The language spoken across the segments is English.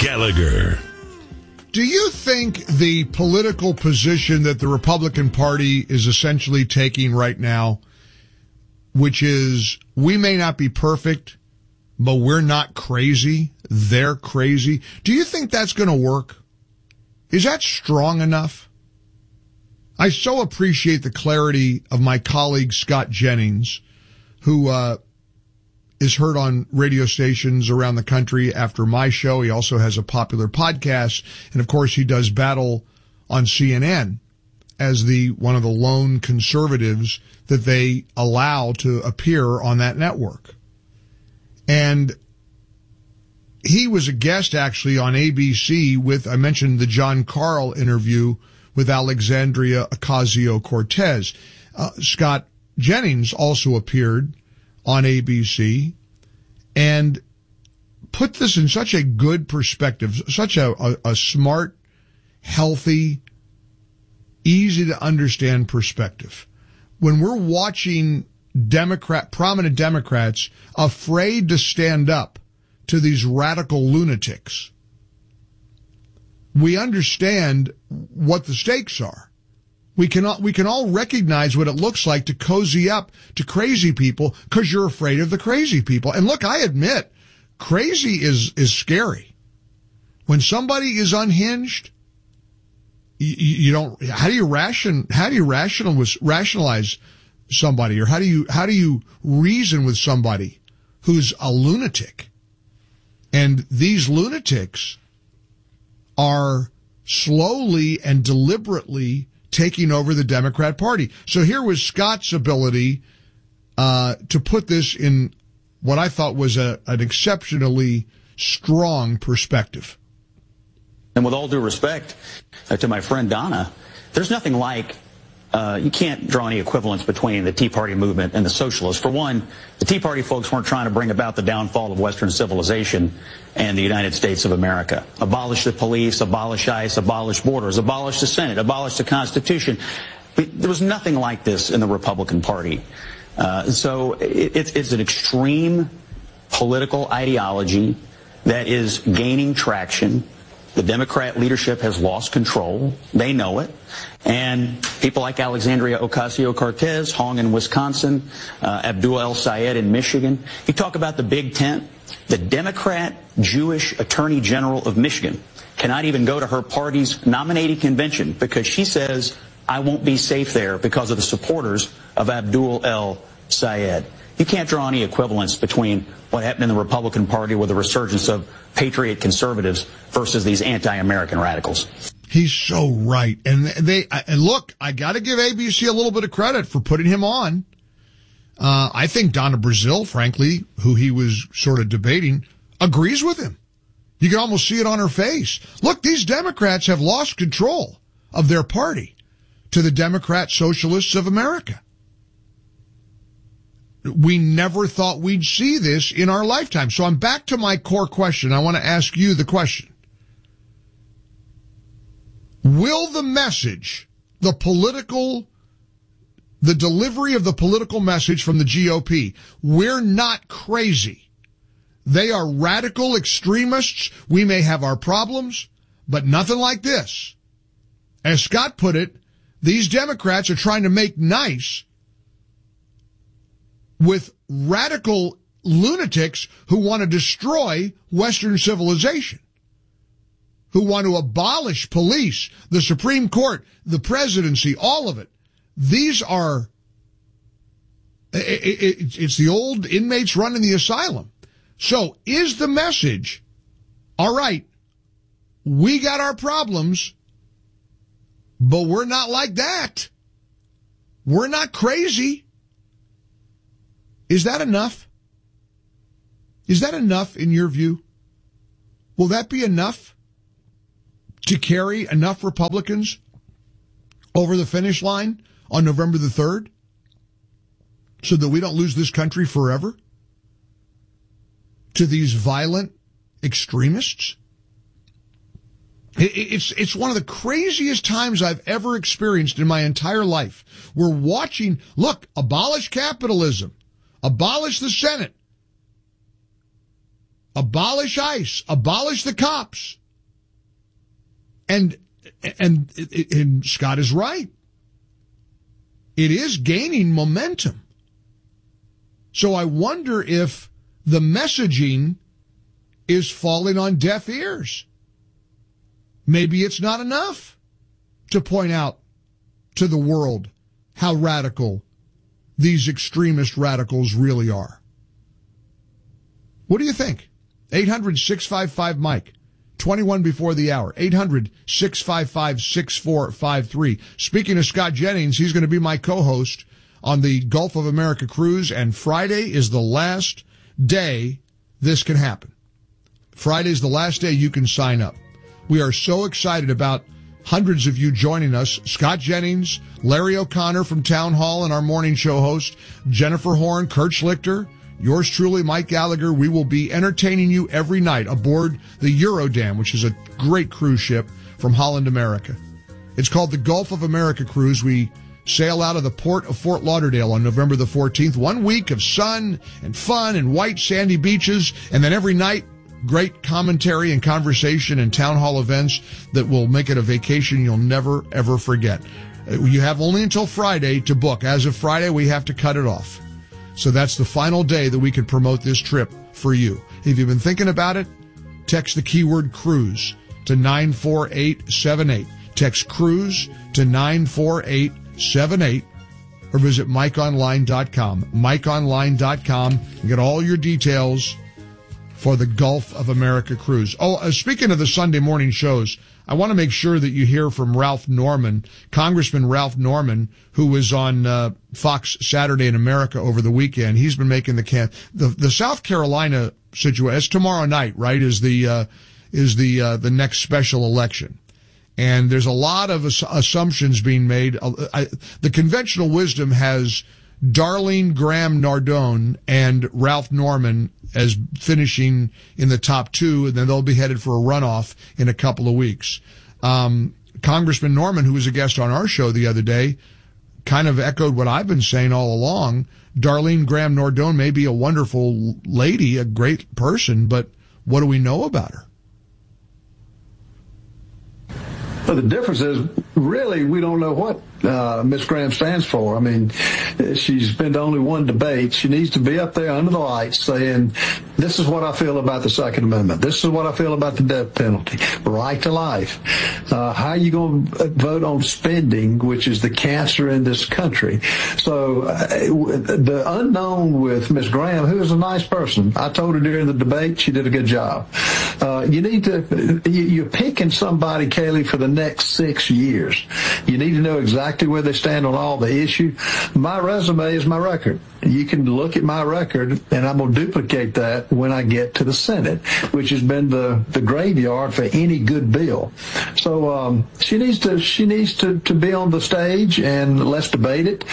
Gallagher. Do you think the political position that the Republican Party is essentially taking right now, which is we may not be perfect, but we're not crazy, they're crazy, do you think that's going to work? Is that strong enough? I so appreciate the clarity of my colleague Scott Jennings, who is heard on radio stations around the country after my show. He also has a popular podcast, and of course he does battle on CNN as one of the lone conservatives that they allow to appear on that network. And he was a guest actually on ABC with, I mentioned the John Carl interview with Alexandria Ocasio-Cortez. Scott Jennings also appeared on ABC and put this in such a good perspective, such a smart, healthy, easy to understand perspective. When we're watching prominent Democrats afraid to stand up to these radical lunatics, we understand what the stakes are. We can all recognize what it looks like to cozy up to crazy people because you're afraid of the crazy people. And look, I admit, crazy is scary. When somebody is unhinged, you don't. How do you rationalize somebody, or how do you reason with somebody who's a lunatic? And these lunatics are slowly and deliberately taking over the Democrat Party. So here was Scott's ability to put this in what I thought was an exceptionally strong perspective. And with all due respect to my friend Donna, there's nothing like, you can't draw any equivalence between the Tea Party movement and the socialists. For one, the Tea Party folks weren't trying to bring about the downfall of Western civilization and the United States of America. Abolish the police, abolish ICE, abolish borders, abolish the Senate, abolish the Constitution. There was nothing like this in the Republican Party. So it's an extreme political ideology that is gaining traction. The Democrat leadership has lost control. They know it. And people like Alexandria Ocasio-Cortez, Hong in Wisconsin, Abdul El-Sayed in Michigan. You talk about the Big Tent. The Democrat Jewish Attorney General of Michigan cannot even go to her party's nominating convention because she says, I won't be safe there because of the supporters of Abdul El-Sayed. You can't draw any equivalence between what happened in the Republican Party with the resurgence of patriot conservatives versus these anti-American radicals. He's so right. And look, I got to give ABC a little bit of credit for putting him on. I think Donna Brazile, frankly, who he was sort of debating, agrees with him. You can almost see it on her face. Look, these Democrats have lost control of their party to the Democrat Socialists of America. We never thought we'd see this in our lifetime. So I'm back to my core question. I want to ask you the question. Will the message, the delivery of the political message from the GOP, we're not crazy. They are radical extremists. We may have our problems, but nothing like this. As Scott put it, these Democrats are trying to make nice with radical lunatics who want to destroy Western civilization, who want to abolish police, the Supreme Court, the presidency, all of it. These are, it's the old inmates running the asylum. So is the message, all right, we got our problems, but we're not like that. We're not crazy. Is that enough? Is that enough in your view? Will that be enough to carry enough Republicans over the finish line on November the 3rd so that we don't lose this country forever to these violent extremists? It's one of the craziest times I've ever experienced in my entire life. We're watching, look, abolish capitalism, abolish the Senate, Abolish ICE. Abolish the cops. And Scott is right. It is gaining momentum. So I wonder if the messaging is falling on deaf ears. Maybe it's not enough to point out to the world how radical these extremist radicals really are. What do you think? 800-655-MIKE. 21 before the hour. 800-655-6453. Speaking of Scott Jennings, he's going to be my co-host on the Gulf of America cruise, and Friday is the last day this can happen. Friday is the last day you can sign up. We are so excited about hundreds of you joining us. Scott Jennings, Larry O'Connor from Town Hall and our morning show host, Jennifer Horn, Kurt Schlichter, yours truly, Mike Gallagher. We will be entertaining you every night aboard the Eurodam, which is a great cruise ship from Holland, America. It's called the Gulf of America Cruise. We sail out of the port of Fort Lauderdale on November the 14th. 1 week of sun and fun and white sandy beaches, and then every night, great commentary and conversation and town hall events that will make it a vacation you'll never, ever forget. You have only until Friday to book. As of Friday, we have to cut it off. So that's the final day that we could promote this trip for you. If you've been thinking about it, text the keyword cruise to 94878. Text cruise to 94878 or visit MikeOnline.com. MikeOnline.com and get all your details for the Gulf of America cruise. Oh, speaking of the Sunday morning shows, I want to make sure that you hear from Ralph Norman, Congressman Ralph Norman, who was on Fox Saturday in America over the weekend. He's been making the South Carolina situation. It's tomorrow night, right? Is the next special election, and there's a lot of assumptions being made. The conventional wisdom has Darlene Graham Nardone and Ralph Norman as finishing in the top two, and then they'll be headed for a runoff in a couple of weeks. Congressman Norman, who was a guest on our show the other day, kind of echoed what I've been saying all along. Darlene Graham Nardone may be a wonderful lady, a great person, but what do we know about her? Well, the difference is, really, we don't know what Ms. Graham stands for. I mean, she's been to only one debate. She needs to be up there under the lights saying, this is what I feel about the Second Amendment. This is what I feel about the death penalty, right to life. How are you going to vote on spending, which is the cancer in this country? So the unknown with Ms. Graham, who is a nice person, I told her during the debate she did a good job. You're picking somebody, Kaylee, for the next 6 years. You need to know exactly where they stand on all the issues. My resume is my record. You can look at my record, and I'm going to duplicate that when I get to the Senate, which has been the graveyard for any good bill. So she needs to be on the stage, and let's debate it.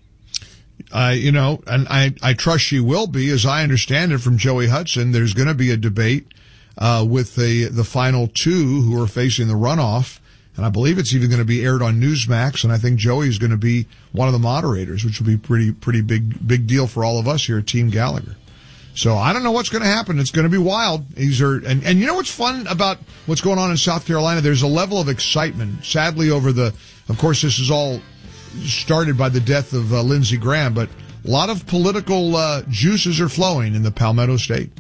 And I trust she will be. As I understand it from Joey Hudson, there's going to be a debate with the final two who are facing the runoff. And I believe it's even going to be aired on Newsmax, and I think Joey's going to be one of the moderators, which will be pretty big deal for all of us here at Team Gallagher. So I don't know what's going to happen. It's going to be wild. And you know what's fun about what's going on in South Carolina? There's a level of excitement. Sadly, of course, this is all started by the death of Lindsey Graham, but a lot of political juices are flowing in the Palmetto State.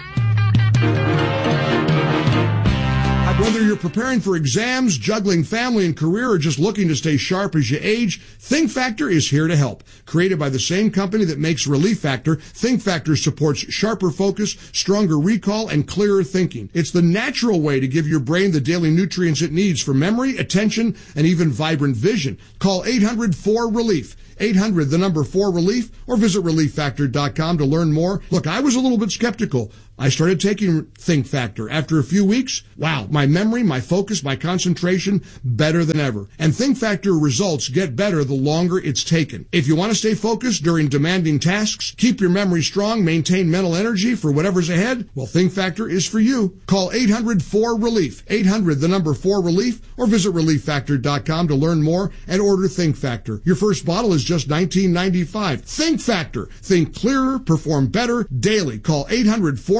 Whether you're preparing for exams, juggling family and career, or just looking to stay sharp as you age, Think Factor is here to help. Created by the same company that makes Relief Factor, Think Factor supports sharper focus, stronger recall, and clearer thinking. It's the natural way to give your brain the daily nutrients it needs for memory, attention, and even vibrant vision. Call 800-4RELIEF. 800-4RELIEF, or visit ReliefFactor.com to learn more. Look, I was a little bit skeptical. I started taking Think Factor. After a few weeks, wow, my memory, my focus, my concentration, better than ever. And Think Factor results get better the longer it's taken. If you want to stay focused during demanding tasks, keep your memory strong, maintain mental energy for whatever's ahead, well, Think Factor is for you. Call 800-4RELIEF, 800-4RELIEF, or visit ReliefFactor.com to learn more and order Think Factor. Your first bottle is just $19.95. Think Factor. Think clearer, perform better daily. Call 800-4RELIEF.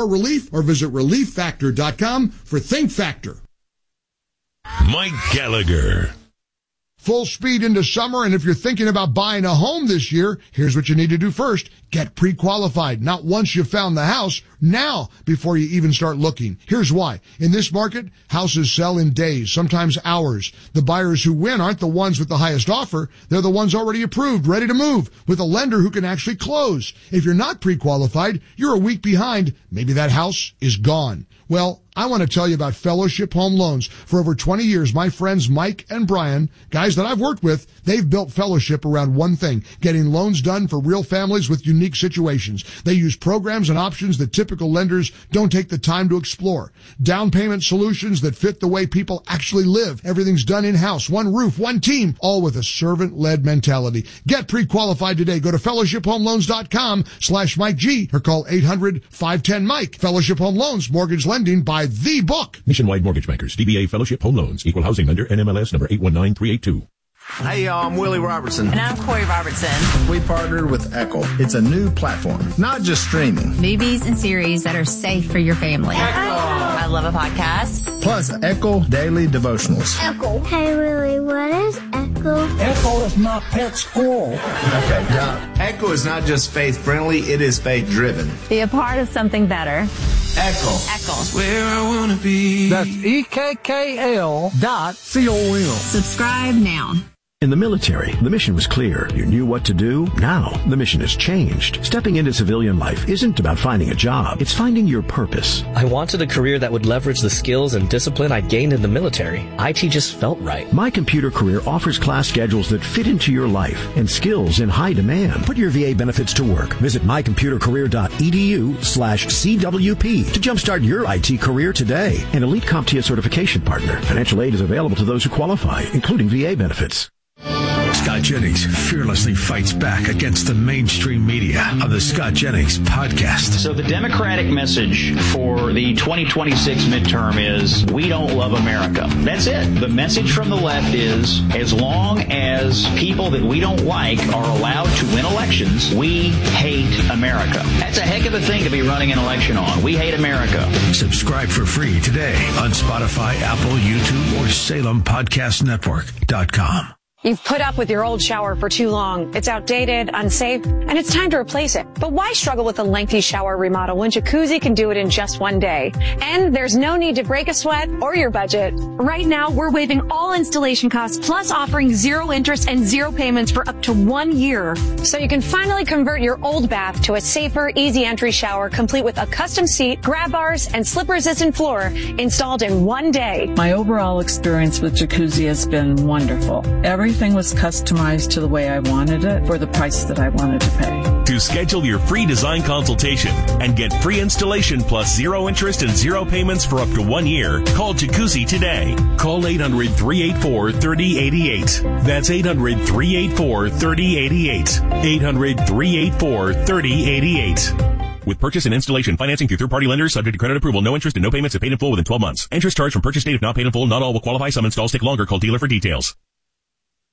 relief or visit relieffactor.com for Think Factor. Mike Gallagher. Full speed into summer, and if you're thinking about buying a home this year, here's what you need to do first. Get pre-qualified. Not once you've found the house, now before you even start looking. Here's why. In this market, houses sell in days, sometimes hours. The buyers who win aren't the ones with the highest offer. They're the ones already approved, ready to move, with a lender who can actually close. If you're not pre-qualified, you're a week behind. Maybe that house is gone. Well, I want to tell you about Fellowship Home Loans. For over 20 years, my friends Mike and Brian, guys that I've worked with, they've built Fellowship around one thing, getting loans done for real families with unique situations. They use programs and options that typical lenders don't take the time to explore. Down payment solutions that fit the way people actually live. Everything's done in-house, one roof, one team, all with a servant-led mentality. Get pre-qualified today. Go to fellowshiphomeloans.com/Mike G or call 800-510-MIKE. Fellowship Home Loans, mortgage lending by the book. Nationwide Mortgage Bankers, DBA Fellowship Home Loans, Equal Housing Lender, NMLS number 819382. Hey, y'all, I'm Willie Robertson. And I'm Corey Robertson. We partnered with Echo. It's a new platform, not just streaming. Movies and series that are safe for your family. Echo. I love a podcast. Plus, Echo Daily Devotionals. Echo. Hey, Willie, what is Echo? Echo is not pet squirrel. Okay, Doc. Echo is not just faith-friendly, it is faith-driven. Be a part of something better. Echo. Echo. Where I want to be. That's EKKL.com. Subscribe now. In the military, the mission was clear. You knew what to do. Now, the mission has changed. Stepping into civilian life isn't about finding a job. It's finding your purpose. I wanted a career that would leverage the skills and discipline I gained in the military. IT just felt right. My Computer Career offers class schedules that fit into your life and skills in high demand. Put your VA benefits to work. Visit mycomputercareer.edu/CWP to jumpstart your IT career today. An elite CompTIA certification partner. Financial aid is available to those who qualify, including VA benefits. Scott Jennings fearlessly fights back against the mainstream media on the Scott Jennings podcast. So the Democratic message for the 2026 midterm is, we don't love America. That's it. The message from the left is, as long as people that we don't like are allowed to win elections, we hate America. That's a heck of a thing to be running an election on. We hate America. Subscribe for free today on Spotify, Apple, YouTube, or SalemPodcastNetwork.com. You've put up with your old shower for too long. It's outdated, unsafe, and it's time to replace it. But why struggle with a lengthy shower remodel when Jacuzzi can do it in just one day? And there's no need to break a sweat or your budget. Right now, we're waiving all installation costs, plus offering 0 interest and 0 payments for up to 1 year. So you can finally convert your old bath to a safer, easy entry shower, complete with a custom seat, grab bars, and slip-resistant floor installed in 1 day. My overall experience with Jacuzzi has been wonderful. Everything was customized to the way I wanted it for the price that I wanted to pay. To schedule your free design consultation and get free installation plus 0 interest and 0 payments for up to 1 year, call Jacuzzi today. Call 800-384-3088. That's 800-384-3088. 800-384-3088. With purchase and installation financing through third-party lenders, subject to credit approval, no interest and no payments if paid in full within 12 months. Interest charged from purchase date if not paid in full. Not all will qualify. Some installs take longer. Call dealer for details.